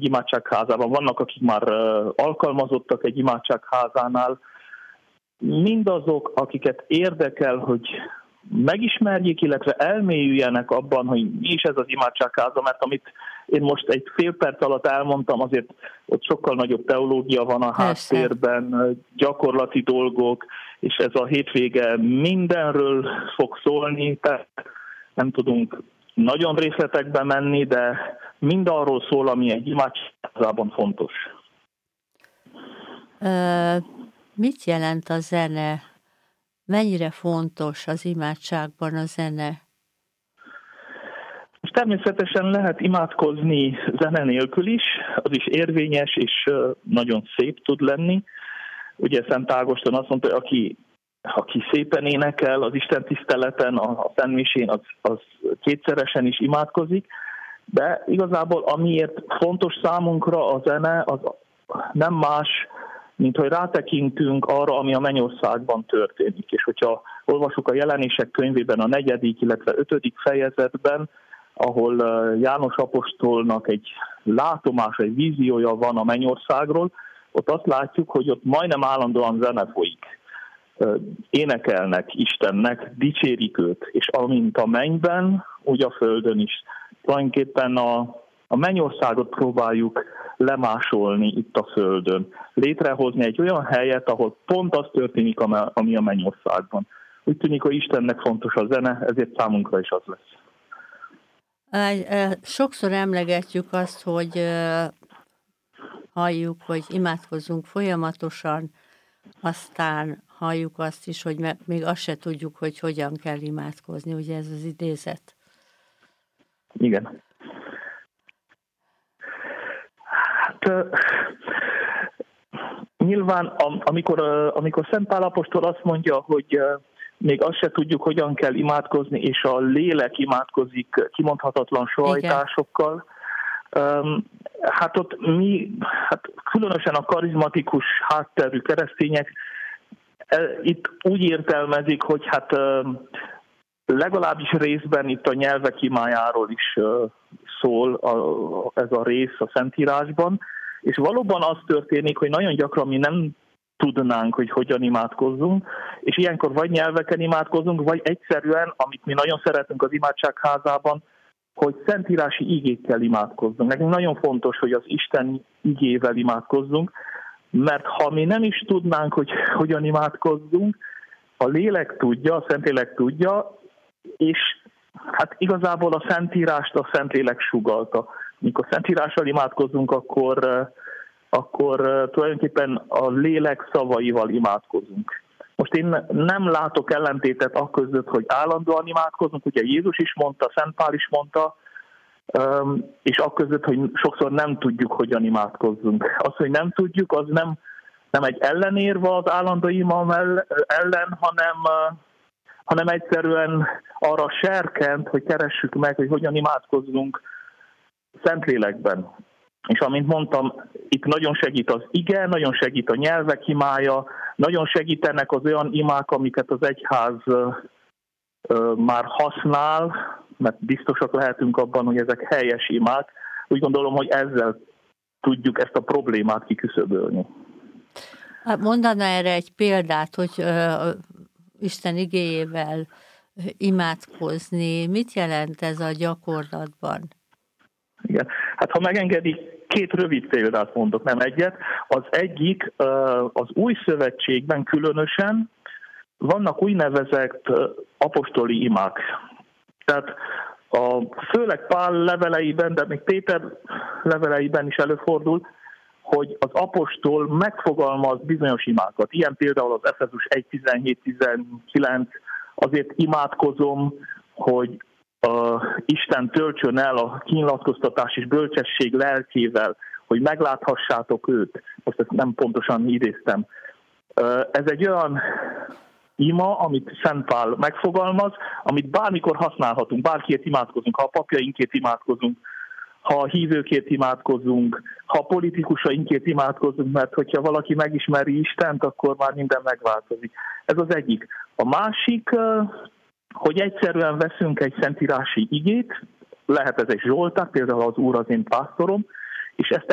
egy imádságházában, vannak, akik már alkalmazottak egy imádságházánál. Mindazok, akiket érdekel, hogy megismerjék, illetve elmélyüljenek abban, hogy mi is ez az imádságháza, mert amit én most egy fél perc alatt elmondtam, azért ott sokkal nagyobb teológia van a háttérben, gyakorlati dolgok, és ez a hétvége mindenről fog szólni, tehát nem tudunk nagyon részletekbe menni, de mindarról szól, ami egy imádságházában fontos. Mit jelent a zene? Mennyire fontos az imádságban a zene? Természetesen lehet imádkozni zene nélkül is, az is érvényes és nagyon szép tud lenni. Ugye Szent Ágoston azt mondta, hogy aki szépen énekel az Isten tiszteleten, a szentmisén, az kétszeresen is imádkozik, de igazából amiért fontos számunkra a zene, az nem más, mint hogy rátekintünk arra, ami a mennyországban történik. És hogyha olvasjuk a Jelenések könyvében a 4., illetve 5. fejezetben, ahol János apostolnak egy látomása, egy víziója van a mennyországról, ott azt látjuk, hogy ott majdnem állandóan zene folyik. Énekelnek Istennek, dicsérik őt, és amint a mennyben, úgy a földön is. Tulajdonképpen a mennyországot próbáljuk lemásolni itt a földön. Létrehozni egy olyan helyet, ahol pont az történik, ami a mennyországban. Úgy tűnik, hogy Istennek fontos a zene, ezért számunkra is az lesz. Sokszor emlegetjük azt, hogy halljuk, hogy imádkozzunk folyamatosan, aztán halljuk azt is, hogy még azt se tudjuk, hogy hogyan kell imádkozni, ugye ez az idézet. Igen. Hát nyilván, amikor Szent Pál apostol azt mondja, hogy még azt se tudjuk, hogyan kell imádkozni, és a lélek imádkozik kimondhatatlan sóhajtásokkal. Hát ott különösen a karizmatikus hátterű keresztények itt úgy értelmezik, hogy hát legalábbis részben itt a nyelvek imájáról is szól ez a rész a Szentírásban, és valóban az történik, hogy nagyon gyakran mi nem tudnánk, hogy hogyan imádkozzunk, és ilyenkor vagy nyelveken imádkozunk, vagy egyszerűen, amit mi nagyon szeretünk az imádságházában, hogy szentírási igékkel imádkozzunk. Nekünk nagyon fontos, hogy az Isten igével imádkozzunk, mert ha mi nem is tudnánk, hogy hogyan imádkozzunk, a lélek tudja, a Szentlélek tudja, és hát igazából a Szentírást a Szentlélek sugallta. Mikor Szentírással imádkozunk, akkor tulajdonképpen a lélek szavaival imádkozunk. Most én nem látok ellentétet akközött, hogy állandóan imádkozunk, ugye Jézus is mondta, Szent Pál is mondta, és akközött, hogy sokszor nem tudjuk, hogyan imádkozzunk. Az, hogy nem tudjuk, az nem egy ellenérve az állandó ima ellen, hanem egyszerűen arra serkent, hogy keressük meg, hogy hogyan imádkozzunk Szentlélekben. És amint mondtam, itt nagyon segít az ige, nagyon segít a nyelvek imája, nagyon segítenek az olyan imák, amiket az egyház már használ, mert biztosak lehetünk abban, hogy ezek helyes imák. Úgy gondolom, hogy ezzel tudjuk ezt a problémát kiküszöbölni. Mondaná erre egy példát, hogy Isten igéjével imádkozni. Mit jelent ez a gyakorlatban? Igen. Hát ha megengedik, 2 rövid példát mondok, nem egyet. Az egyik, az Új Szövetségben különösen vannak úgynevezett apostoli imák. Tehát főleg Pál leveleiben, de még Péter leveleiben is előfordul, hogy az apostol megfogalmaz bizonyos imákat. Ilyen például az Efezus 1:17-19, azért imádkozom, hogy Isten töltsön el a kínlatkoztatás és bölcsesség lelkével, hogy megláthassátok őt. Most ezt nem pontosan idéztem. Ez egy olyan ima, amit Szent Pál megfogalmaz, amit bármikor használhatunk, bárkiért imádkozunk, ha a papjainkért imádkozunk, ha a hívőkért imádkozunk, ha a politikusainkért imádkozunk, mert hogyha valaki megismeri Istent, akkor már minden megváltozik. Ez az egyik. A másik, hogy egyszerűen veszünk egy szentírási igét, lehet ez egy zsoltár, például az Úr az én pásztorom, és ezt